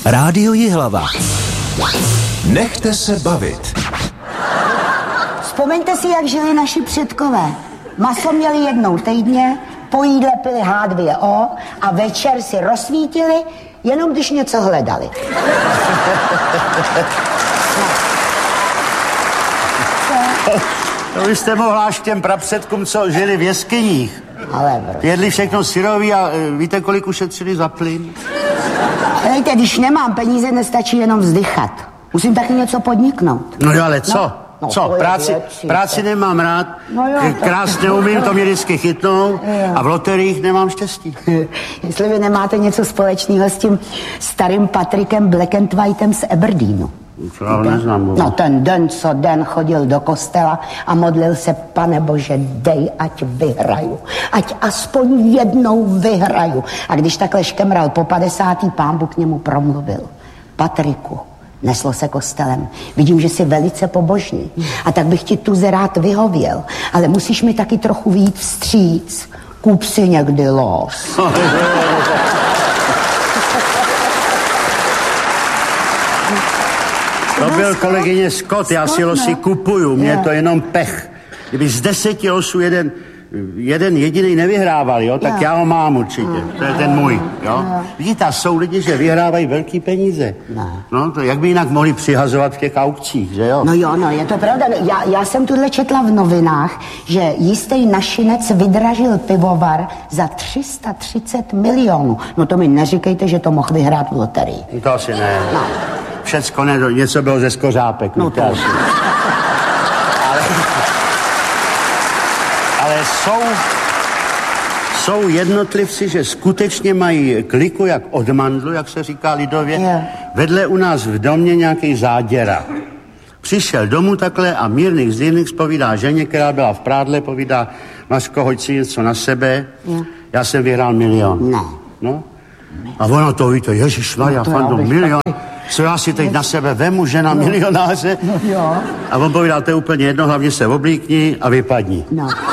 Rádio Jihlava. Nechte se bavit. Vzpomeňte si, jak žili naši předkové. Maso měli jednou týdně, po jídle pili H2O a večer si rozsvítili, jenom když něco hledali. To byste mohla až těm prapředkům, co žili v jeskyních. Ale jedli všechno syrový a víte, kolik ušetřili za plyn? Hejte, když nemám peníze, nestačí jenom vzdychat. Musím taky něco podniknout. No jo, ale co? No, co? Práci nemám rád, no jo, krásně umím, to mě vždycky chytnou a v loteriích nemám štěstí. Jestli vy nemáte něco společného s tím starým Patrikem Black and Whitem z Aberdeenu. Co já neznám. No ten den, co den chodil do kostela a modlil se, Pane Bože, dej, ať vyhraju. Ať aspoň jednou vyhraju. A když takhle škemral po 50. Pán Bůh k němu promluvil. Patriku, neslo se kostelem. Vidím, že jsi velice pobožný. A tak bych ti tuze rád vyhověl. Ale musíš mi taky trochu vyjít vstříc. Kup si někdy los. To byl kolegyně Scott, já si losy kupuju, mě je to jenom pech. Kdyby z 10 losů jeden jediný nevyhrával, jo, tak já ho mám určitě. To je ten můj, jo. Vidíte, jsou lidi, že vyhrávají velký peníze. No, to jak by jinak mohli přihazovat v těch aukcích, že jo? No jo, no, je to pravda. Já jsem tuhle četla v novinách, že jistý našinec vydražil pivovar za 330 milionů. No to mi neříkejte, že to mohl vyhrát v loterii. To asi ne. No. Všecko ne, něco bylo ze skořápek. No to asi. Ale jsou jednotlivci, že skutečně mají kliku jak od mandlu, jak se říká lidově. Vedle u nás v domě nějaký záděra. Přišel domů takhle a mírných zdírných zpovídá ženě, která byla v prádle, povídá, Mařko, hoď si něco na sebe. Já jsem vyhrál 1 milion. Ne. No? A ona to víte, ježišmarja, Fando, 1 milion. Co já si teď na sebe vemu, žena milionáře? No jo. A on povídal, to je úplně jedno, hlavně se oblíkni a vypadni. No.